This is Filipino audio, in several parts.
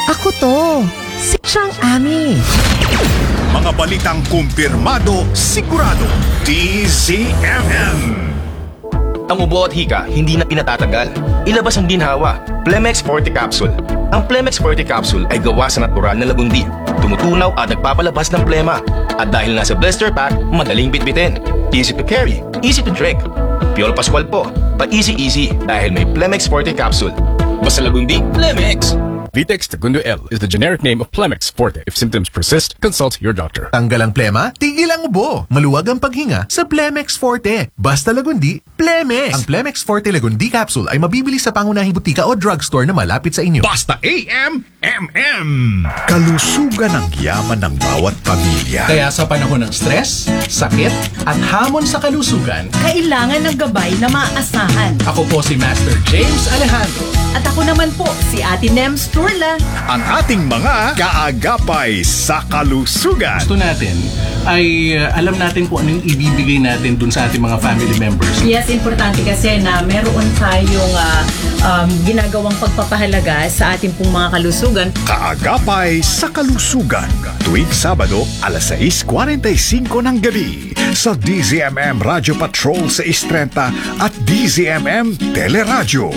Ako to, si Chang Ami. Mga balitang kumpirmado, sigurado, DZMM. Ang ubo at hika, hindi na pinatatagal. Ilabas ang ginhawa. Plemex Forte Capsule. Ang Plemex Forte Capsule ay gawa sa natural na lagundi. Tumutunaw at nagpapalabas ng plema. At dahil nasa blister pack, madaling bitbitin. Easy to carry, easy to drink. Piolo Pascual po, pa-easy-easy dahil may Plemex Forte Capsule. Basta lagundi, Plemex! Vitex Segundo L is the generic name of Plemex Forte. If symptoms persist, consult your doctor. Tanggal ang plema, tigil ang ubo. Maluwag ang paghinga sa Plemex Forte. Basta lagundi, Plemex. Ang Plemex Forte Lagundi Capsule ay mabibili sa pangunahing butika o drugstore na malapit sa inyo. Basta AM, MM. Kalusugan ang yaman ng bawat pamilya. Kaya sa panahon ng stress, sakit, at hamon sa kalusugan, kailangan ng gabay na maaasahan. ako po si Master James Alejandro. At ako naman po, si Ate Nems Turla. Ang ating mga kaagapay sa kalusugan. Gusto natin ay alam natin kung ano yung ibibigay natin dun sa ating mga family members. Yes, importante kasi na meron tayong ginagawang pagpapahalaga sa ating pong mga kalusugan. Kaagapay sa kalusugan. Tuwing Sabado, alas 6:45 ng gabi sa DZMM Radio Patrol sa 6:30 at DZMM Teleradyo.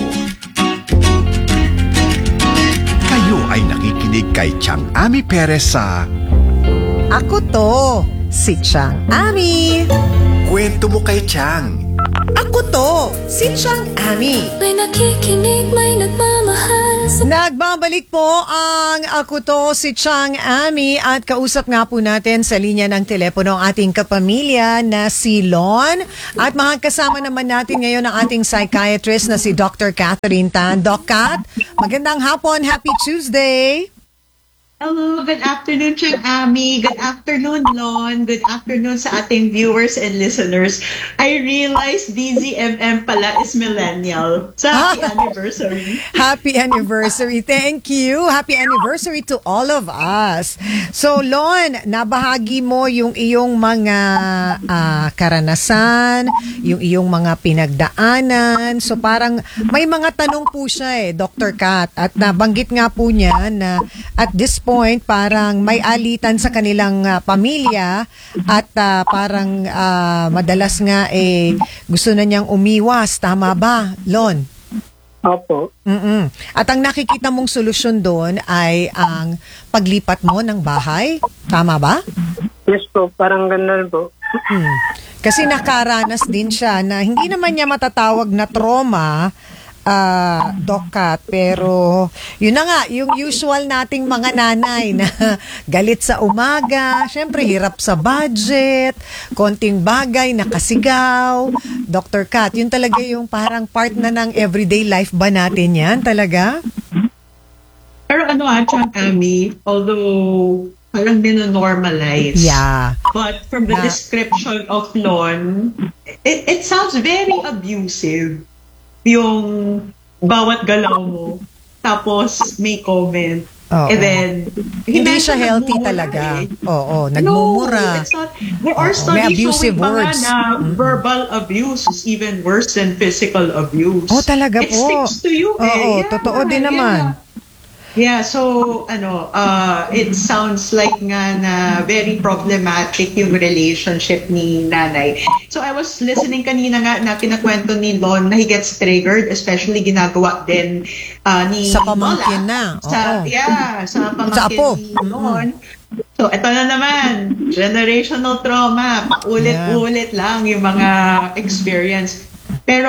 Kayo ay nakikinig kay Chang Ami Perez sa Ako to, si Chang Ami. Kwento mo kay Chang. Ako to, si Chang Ami. May nakikinig, may nagmamahal sa... Nagbabalik po ang Ako to, si Chang Ami at kausap nga po natin sa linya ng telepono ang ating kapamilya na si Lon at makakasama naman natin ngayon ang ating psychiatrist na si Dr. Catherine Tan. Doc Cat, magandang hapon, happy Tuesday! Hello, good afternoon, Chang Ami. Good afternoon, Lon. Good afternoon sa ating viewers and listeners. I realized DZMM pala is millennial. So, happy anniversary. Happy anniversary. Thank you. Happy anniversary to all of us. So, Lon, nabahagi mo yung iyong mga karanasan, yung iyong mga pinagdaanan. So, parang may mga tanong po siya Dr. Kat. At nabanggit nga po niya na at this point, parang may alitan sa kanilang pamilya at parang madalas nga gusto na niyang umiwas. Tama ba, Lon? Opo. At ang nakikita mong solusyon doon ay ang paglipat mo ng bahay. Tama ba? Yes po, parang ganun po. Kasi nakaranas din siya na hindi naman niya matatawag na trauma, Doc Cat, pero yun na nga, yung usual nating mga nanay na galit sa umaga, syempre hirap sa budget, konting bagay, nakasigaw. Dr. Cat, yun talaga yung parang part na ng everyday life ba natin yan talaga? Pero Chang Ami, although parang dino-normalize. Yeah. But from the description of Lon, it sounds very abusive. Yung bawat galaw mo, tapos may comment. And then, hindi siya healthy talaga. Oo, nagmumura. No, there are studies abusive showing words. Na verbal abuse is even worse than physical abuse. Oh, talaga It po. sticks to you. Oo, totoo din naman. Yeah, so it sounds like nga na very problematic yung relationship ni nanay. So I was listening kanina nga na kinakwento ni Lon na he gets triggered, especially ginagawa din ni sa pamangkin na. Sa pamangkin ni Lon. So ito na naman, generational trauma, paulit-ulit lang yung mga experience. Pero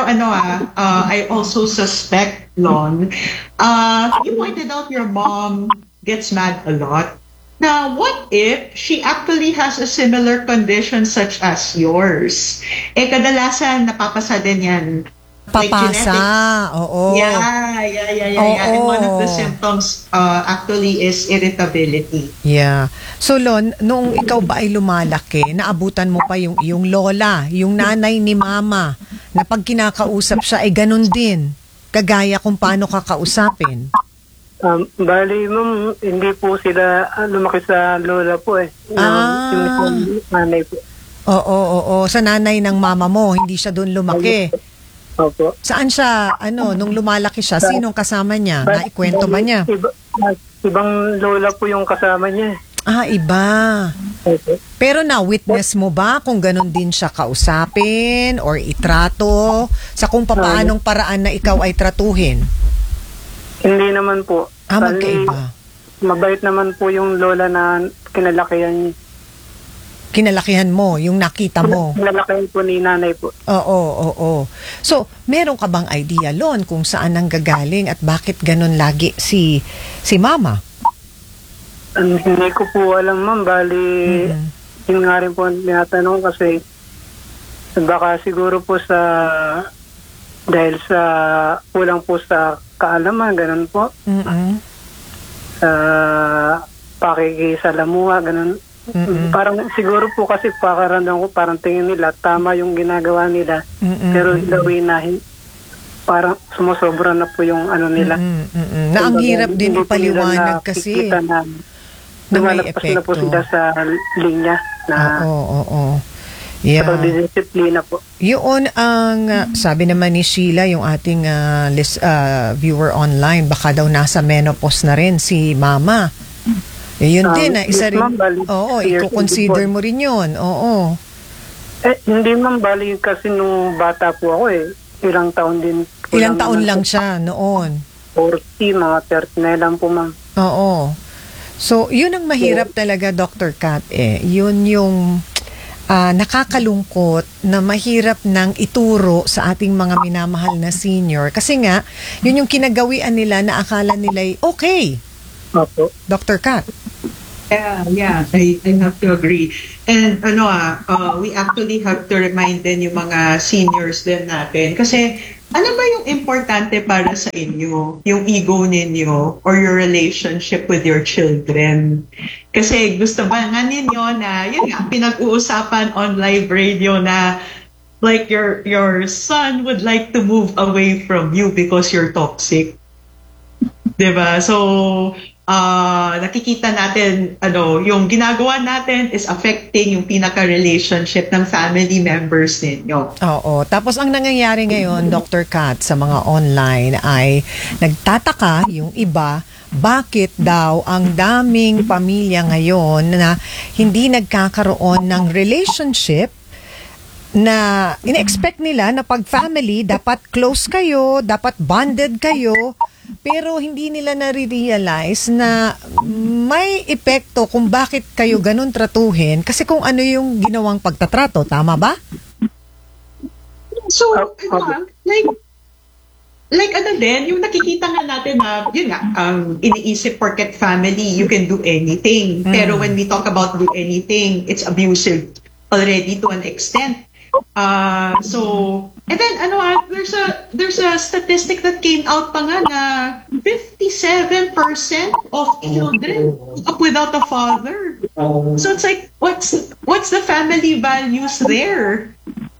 I also suspect, Lon, you pointed out your mom gets mad a lot. Now, what if she actually has a similar condition such as yours? Kadalasan napapasa din yan. Papasa, oo. Yeah. And one of the symptoms actually is irritability. Yeah. So, Lon, nung ikaw ba ay lumalaki, naabutan mo pa yung iyong lola, yung nanay ni mama, na pag kinakausap siya ay ganun din, kagaya kung paano kakausapin? Bali, ma'am, hindi po sila lumaki sa lola po yung nanay po. Oo. Sa nanay ng mama mo, hindi siya doon lumaki. Opo. Saan siya, nung lumalaki siya, sinong kasama niya? Naikwento ba niya? Ibang lola po yung kasama niya. Iba. Okay. Pero na-witness mo ba kung ganun din siya kausapin or itrato sa kung paanong paraan na ikaw ay tratuhin? Hindi naman po. Magkaiba. Mabait naman po yung lola na kinalakihan niya. Kinalakihan mo, yung nakita mo. Kinalakihan po ni nanay po. Oo. So, meron ka bang idea, Lon, kung saan nang gagaling at bakit ganun lagi si mama? Hindi ko po alam, ma'am. Bali, yun nga rin po ang tinatanong kasi baka siguro po dahil sa kulang po sa kaalaman, ganun po. Sa pakikisalamuha, ganun. Parang siguro po kasi pakaramdam ko parang tingin nila tama yung ginagawa nila pero gawin na parang sumusobra na po yung ano nila. Na ang hirap din ipaliwanag kasi na may epekto. Na po sila sa linya na yeah. Pagdidisiplina po. Yun ang sabi naman ni Sheila, yung ating viewer online, baka daw nasa menopause na rin si mama. Yun din, isa rin. I-consider mo rin yun. Oo. Hindi ma'am, bali kasi nung bata po ako ilang taon din. Ilang taon lang siya noon? 40, mga 30 na lang po ma'am. Oo. So, yun ang mahirap talaga, Dr. Kat. Yun yung nakakalungkot na mahirap nang ituro sa ating mga minamahal na senior. Kasi nga, yun yung kinagawian nila na akala nila'y okay. Opo. Dr. Kat. Yeah, I have to agree. And we actually have to remind din yung mga seniors din natin. Kasi ano ba yung importante para sa inyo? Yung ego ninyo or your relationship with your children? Kasi gusto ba nga ninyo na, yun nga, pinag-uusapan on live radio na like your son would like to move away from you because you're toxic. Diba? So, nakikita natin yung ginagawa natin is affecting yung pinaka-relationship ng family members ninyo. Oo. Tapos ang nangyayari ngayon, Dr. Kat, sa mga online ay nagtataka yung iba, bakit daw ang daming pamilya ngayon na hindi nagkakaroon ng relationship na ina-expect nila na pag family, dapat close kayo, dapat bonded kayo, pero hindi nila nare-realize na may epekto kung bakit kayo ganun tratuhin kasi kung ano yung ginawang pagtatrato. Tama ba? So, like yung nakikita nga natin na, yun nga, iniisip porket family, you can do anything. Pero when we talk about do anything, it's abusive already to an extent. And then there's a statistic that came out pa nga na 57% of children up without a father. So it's like, what's the family values there?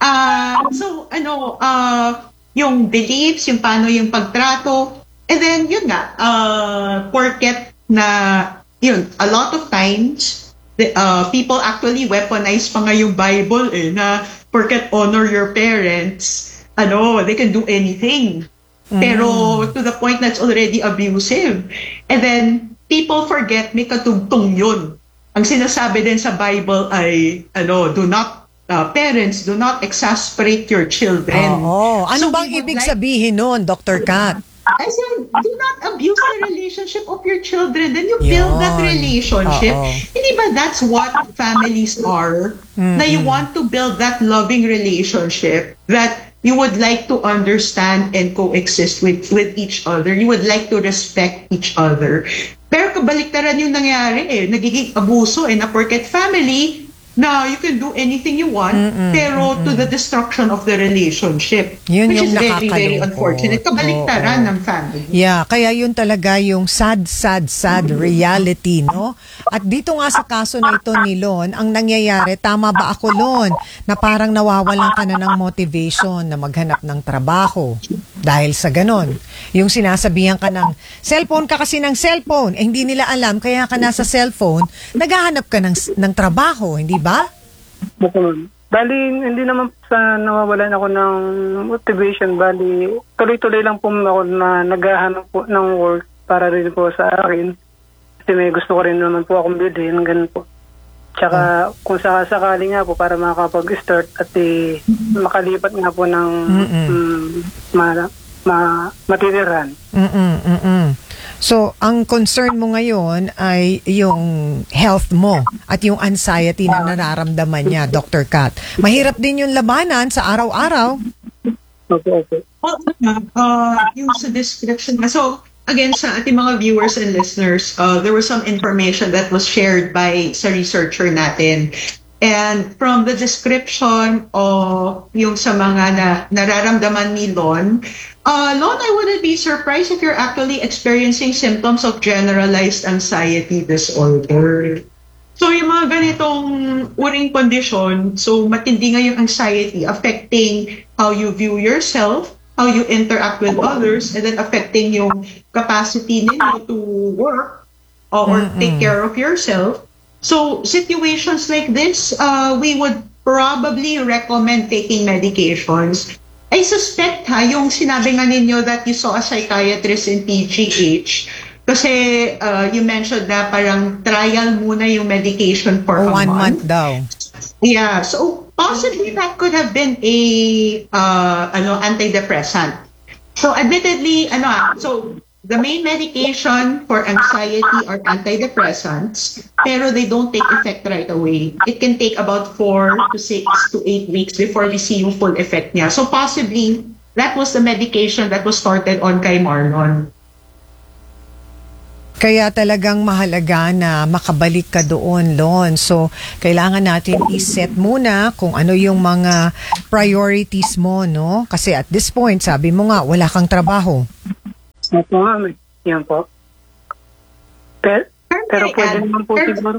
Yung beliefs, yung paano yung pagtrato, and then yun nga, porket na yun, a lot of times people actually weaponize pa nga yung Bible na porket honor your parents, they can do anything. Pero to the point that's already abusive. And then people forget may katugtong yun. Ang sinasabi din sa Bible ay parents do not exasperate your children. Ano bang ibig sabihin nun, Dr. Kat? I said, do not abuse the relationship of your children. Then you build that relationship. Hindi ba that's what families are? Na you want to build that loving relationship that you would like to understand and coexist with each other. You would like to respect each other. Pero kabaliktaran yung nangyari nagiging abuso na porket family, na you can do anything you want, pero to the destruction of the relationship. Yun which yung is very, very unfortunate. Kabaliktaran ng family. Yeah, kaya yun talaga yung sad reality, no? At dito nga sa kaso na ito ni Lon, ang nangyayari, tama ba ako, Lon, na parang nawawalan ka na ng motivation na maghanap ng trabaho dahil sa ganon. Yung sinasabihan ka ng cellphone ka kasi ng cellphone, hindi nila alam, kaya ka nasa cellphone, naghahanap ka ng trabaho, hindi ba? Bali, hindi naman sa nawawalan ako ng motivation. Bali, tuloy-tuloy lang po ako na naghahanap po ng work. para rin po sa akin. Kasi may gusto ko rin naman po akong bilhin, ganun po. Tsaka kung sakasakali nga po para makakapag-start at makalipat nga po ng matitirahan. So, ang concern mo ngayon ay yung health mo at yung anxiety na nararamdaman niya, Dr. Kat. Mahirap din yung labanan sa araw-araw. Okay. Yung sa description. So, again, sa ating mga viewers and listeners, there was some information that was shared by sa researcher natin. And from the description of yung sa mga nararamdaman ni Lon, Lon, I wouldn't be surprised if you're actually experiencing symptoms of generalized anxiety disorder. So yung mga ganitong uring condition, so matindi nga yung anxiety affecting how you view yourself, how you interact with others, and then affecting yung capacity ninyo to work or take care of yourself. So situations like this, we would probably recommend taking medications. I suspect yung sinabi nga ninyo that you saw a psychiatrist in PGH, kasi you mentioned na parang trial muna yung medication for a 1 month daw. Yeah, so possibly that could have been a antidepressant. So admittedly, so the main medication for anxiety are antidepressants, pero they don't take effect right away. It can take about 4 to 6 to 8 weeks before we see yung full effect niya. So possibly that was the medication that was started on kay Marlon. Kaya talagang mahalaga na makabalik ka doon, Lon. So, kailangan natin i-set muna kung ano yung mga priorities mo, no? Kasi at this point, sabi mo nga, wala kang trabaho. Opo, ma'am. Yan po. Pero pwede naman po siguro.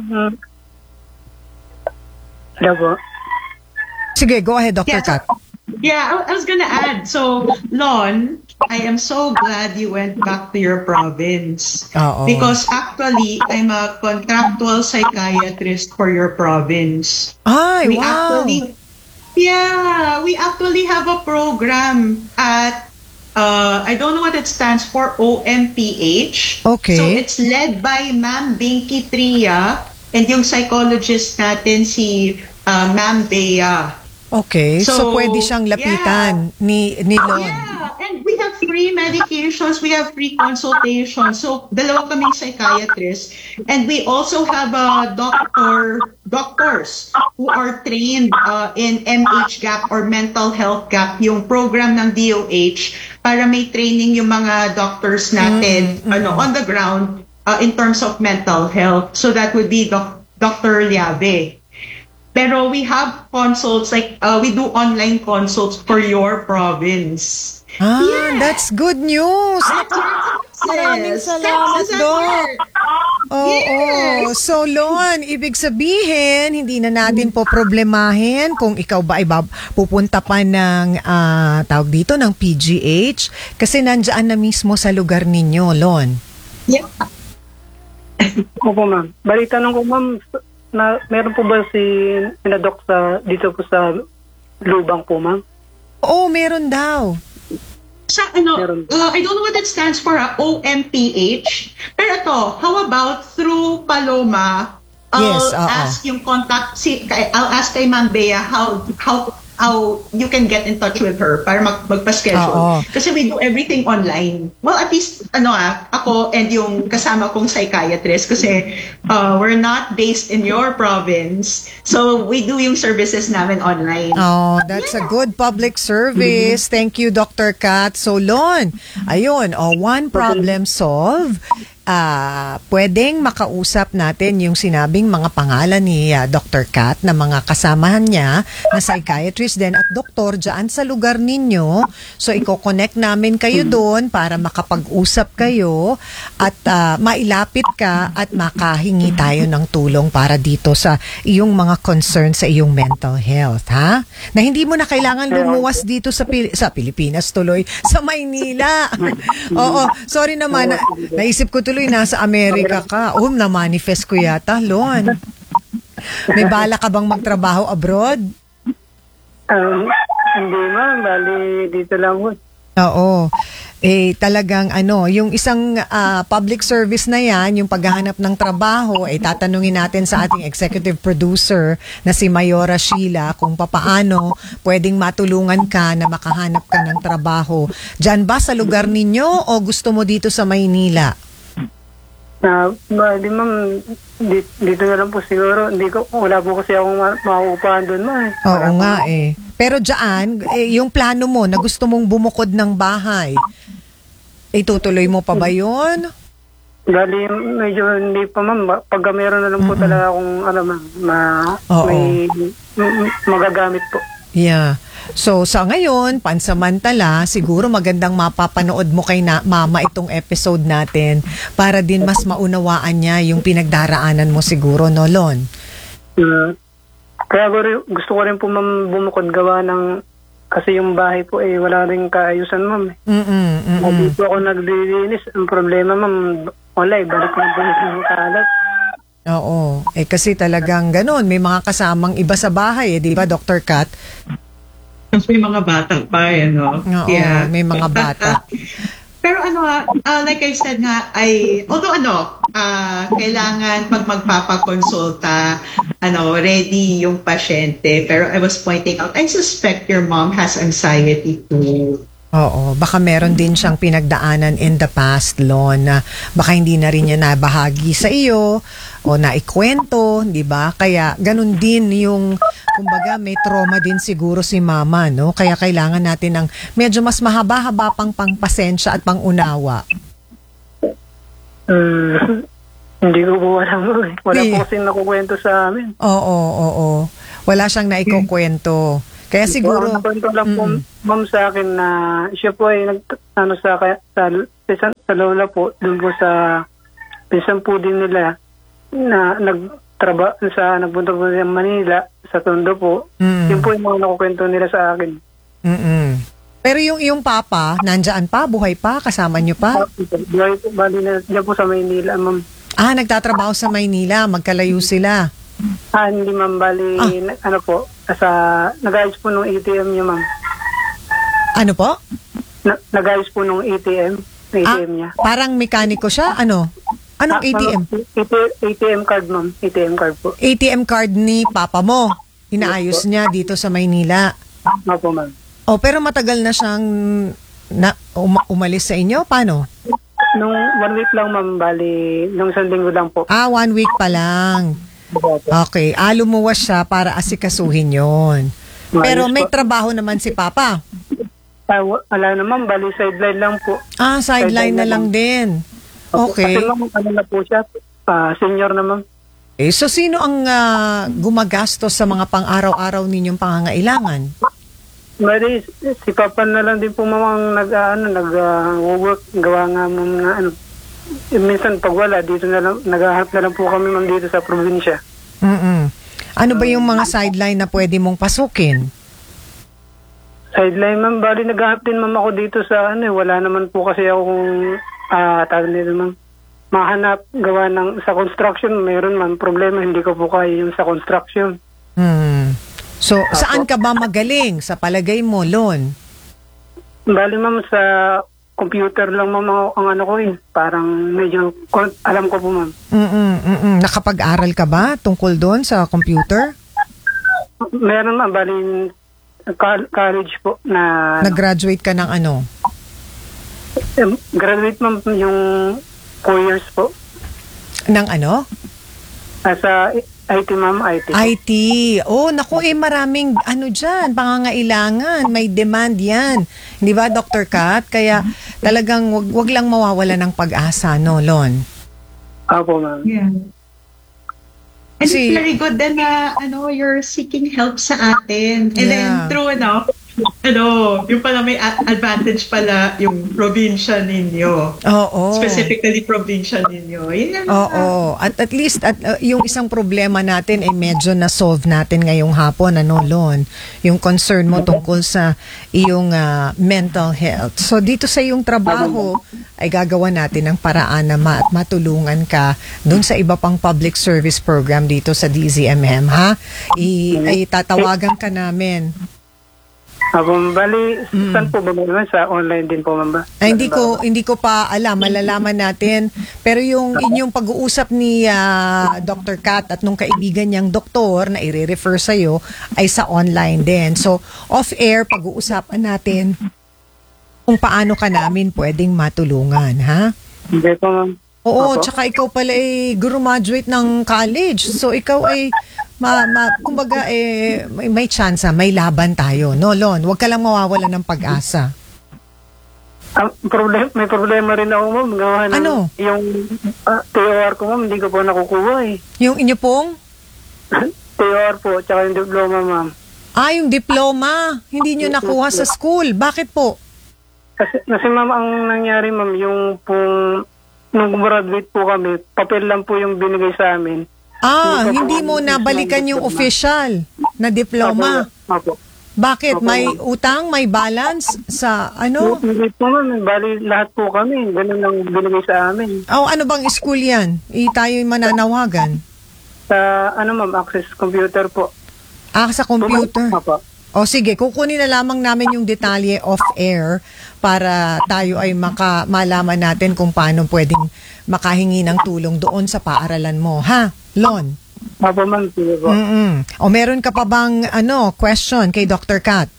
Hello po. Sige, go ahead, Dr. Kat. Yeah, I was gonna add. So, Lon, I am so glad you went back to your province. Because actually, I'm a contractual psychiatrist for your province. Ay, wow! We actually have a program at, I don't know what it stands for, OMPH. Okay. So, it's led by Ma'am Binky Tria and yung psychologist natin si Ma'am Bea. Okay, so pwede siyang lapitan ni Lon. Yeah, and we have free medications, we have free consultations. So, dalawa kaming psychiatrists. And we also have doctors who are trained in MHGAP or mental health gap, yung program ng DOH, para may training yung mga doctors natin on the ground in terms of mental health. So, that would be Dr. Liave. Pero we have consults, like we do online consults for your province. That's good news. Maraming salamat, Doc. Oo. So, Lon, ibig sabihin, hindi na natin po problemahin kung ikaw ba ay pupunta pa ng, tawag dito, ng PGH. Kasi nandiyan na mismo sa lugar ninyo, Lon. Yeah. Opo, ma'am. Balita nung ko, ma'am, na meron po ba si Doc dito po sa Lubang po, ma'am? Oo, meron daw. Sa I don't know what it stands for, OMPH. Pero ito, how about through Paloma? I'll ask yung contact, I'll ask kay Ma'am Bea how you can get in touch with her para magpa-schedule. Kasi we do everything online. Well, at least, ako and yung kasama kong psychiatrist, kasi we're not based in your province. So, we do yung services namin online. Oh, that's a good public service. Thank you, Dr. Kat. So, Lon, ayun, one problem solved. Pwedeng makausap natin yung sinabing mga pangalan ni Dr. Kat na mga kasamahan niya na psychiatrist din at doktor dyan sa lugar ninyo. So, i-connect namin kayo doon para makapag-usap kayo at mailapit ka at makahingi tayo ng tulong para dito sa iyong mga concern sa iyong mental health, ha? Na hindi mo na kailangan lumuwas dito sa Pilipinas tuloy, sa Maynila. Oo, sorry naman, naisip ko tuloy nasa Amerika ka. Na-manifest ko yata, Lon. May bala ka bang magtrabaho abroad? Hindi, ma'am. Bali, dito lang po. Oo. talagang yung isang public service na yan, yung paghahanap ng trabaho, tatanungin natin sa ating executive producer na si Mayora Sheila kung papaano pwedeng matulungan ka na makahanap ka ng trabaho. Diyan ba sa lugar ninyo o gusto mo dito sa Maynila? Di ma'am, dito na lang po siguro. Wala po kasi akong mauupahan doon, ma'am. Oo nga Pero dyan, yung plano mo na gusto mong bumukod ng bahay, itutuloy mo pa ba yun? Bali, medyo hindi pa, ma'am. Pagka meron na lang po talaga akong, may magagamit po. Yeah. So, sa ngayon, pansamantala, siguro magandang mapapanood mo kay Mama itong episode natin para din mas maunawaan niya yung pinagdaraanan mo siguro, no, Lon? Kaya gusto ko rin po, ma'am, bumukod gawa ng, kasi yung bahay po wala rin kaayusan, ma'am. Dito ako naglilinis. Ang problema, ma'am, wala balik na po yung kalat. Oo. Kasi talagang ganun. May mga kasamang iba sa bahay, di ba, Dr. Kat? May mga bata pa, Oo, yeah. May mga bata. Pero like I said nga, kailangan pag magpapakonsulta, ready yung pasyente. Pero I was pointing out, I suspect your mom has anxiety too. Oo, baka meron din siyang pinagdaanan in the past, Lon, na baka hindi na rin niya nabahagi sa iyo o naikwento, di ba? Kaya ganun din yung, kumbaga, may trauma din siguro si Mama, no? Kaya kailangan natin ng medyo mas mahaba-haba pang pasensya at pangunawa. Hindi ko po alam. Wala po kasing nakukwento sa amin. Oo. Wala siyang naikukwento. Kaya siguro nakwento lang po, ma'am, sa akin na siya po ay sa lola po, doon po sa pinsan po din nila na nagpunta po sa Manila, sa Tondo po. Yun po yung mga nakukwento nila sa akin. Pero yung papa, nandyan pa? Buhay pa? Kasama niyo pa? Buhay po, bali na dyan po sa Maynila, ma'am. Nagtatrabaho sa Maynila, magkalayo sila. Hindi, ma'am, bali, nag-ayos po nung ATM niya, ma'am. Ano po? Nag-ayos po nung ATM niya. Parang mekaniko siya? Anong ATM? ATM card, ma'am. ATM card po. ATM card ni papa mo. Inaayos niya dito sa Maynila. Opo, ma'am. Pero matagal na siyang umalis sa inyo? Paano? Nung 1 week lang, ma'am. Bali, nung isang linggo lang po. 1 week pa lang. Okay. Lumuwas siya para asikasuhin yon. Pero may trabaho naman si Papa. Wala naman. Bali, sideline lang po. Sideline na lang din. Okay. Kasi ma'am, na po siya. Senior naman. So, sino ang gumagastos sa mga pang-araw-araw ninyong pangangailangan? Bali, si Papa na lang din po, ma'am, nag-work. Gawa nga, ma'am, na minsan pag wala, dito na lang, naghahanap na lang po kami, ma'am, dito sa probinsya. Ano ba yung mga sideline na pwede mong pasukin? Sideline, ma'am, bali naghahanap din, ma'am, ako dito sa wala naman po kasi ako kung tawag nila, ma'am, mahanap gawa ng sa construction. Meron, ma'am, problema, hindi ko po kaya yung sa construction. So, saan ka ba magaling sa palagay mo, Lon? Bali, ma'am, sa computer lang, ma'am, ang ano ko parang medyo alam ko po, ma'am. Nakapag-aral ka ba tungkol doon sa computer? Meron, ma'am, bali college po na... Nag-graduate ka ng ano? Graduate, ma'am, yung 4 years po. Ng ano? Sa IT, ma'am, IT. IT. Naku, maraming dyan, pangangailangan, may demand yan. Di ba, Dr. Kat? Kaya talagang wag lang mawawala ng pag-asa, no, Lon? Opo, ma'am. Yeah. And it's very good then na you're seeking help sa atin. And then through yung pala may advantage pala yung probinsya ninyo. Oo. Specifically probinsya ninyo. Oo. At least yung isang problema natin ay medyo na-solve natin ngayong hapon, Lon? Yung concern mo tungkol sa iyong mental health. So dito sa iyong trabaho ay gagawa natin ng paraan na matulungan ka dun sa iba pang public service program dito sa DZMM, ha? Ay tatawagan ka namin. Bali, saan po ba ma'am? Sa online din po ma'am ba? Ay, hindi ko pa alam, malalaman natin. Pero yung inyong pag-uusap ni Dr. Kat at nung kaibigan niyang doktor na i-refer sa iyo ay sa online din. So, off-air pag-uusapan natin kung paano ka namin pwedeng matulungan, ha? Hindi po ma'am. Oo, Opo. tsaka ikaw pala ay graduate ng college. So, ikaw ay kumbaga may chance, may laban tayo. No, Lon, huwag ka lang mawawala ng pag-asa. May problema rin ako ma'am. Gawa ng, Ano? Yung TOR ko ma'am, hindi ko po nakukuha eh. Yung inyo pong? TOR po, tsaka yung diploma ma'am. Yung diploma, hindi nyo nakuha sa school. Bakit po? Kasi ma'am, ang nangyari ma'am, yung pong nung graduate po kami, papel lang po yung binigay sa amin. Hindi mo nabalikan yung official na diploma. Opo. Bakit? May utang? May balance sa ano? Hindi po ma'am, bali lahat po kami. Ganun lang binigay sa amin. Ano bang school yan? Tayo mananawagan. Sa ma'am, Access Computer po. Sa computer. Opo. O sige, kukunin na lamang namin yung detalye off-air para tayo ay malaman natin kung paano pwedeng makahingi ng tulong doon sa paaralan mo. Ha, Lon? Opo ma'am, sige po. O meron ka pa bang question kay Dr. Kat?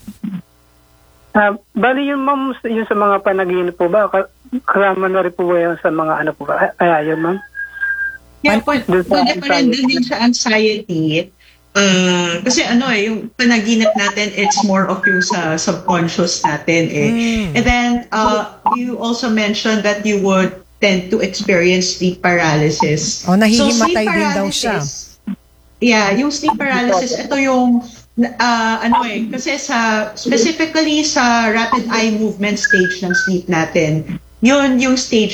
Bali yun ma'am, yun sa mga panaginip po ba? Kasama na rin po ba yun sa mga ano po ba? Yun ma'am. Yeah, pwede pa rin din sa anxiety. Kasi yung panaginip natin, it's more of yung sa subconscious natin eh. And then, you also mentioned that you would tend to experience sleep paralysis. Nahihimatay din daw siya. Yeah, yung sleep paralysis, ito yung, kasi specifically sa rapid eye movement stage ng sleep natin, yun yung stage